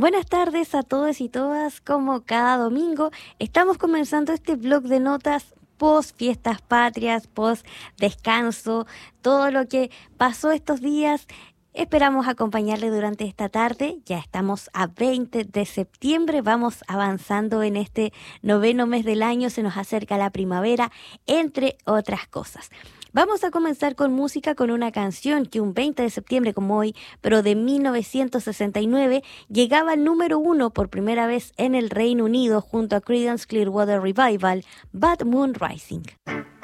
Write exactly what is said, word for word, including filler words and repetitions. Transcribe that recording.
Buenas tardes a todos y todas, como cada domingo estamos comenzando este blog de notas post fiestas patrias, post descanso, todo lo que pasó estos días. Esperamos acompañarle durante esta tarde. Ya estamos a veinte de septiembre, vamos avanzando en este noveno mes del año, se nos acerca la primavera, entre otras cosas. Vamos a comenzar con música, con una canción que un veinte de septiembre como hoy, pero de mil novecientos sesenta y nueve, llegaba al número uno por primera vez en el Reino Unido junto a Creedence Clearwater Revival, Bad Moon Rising.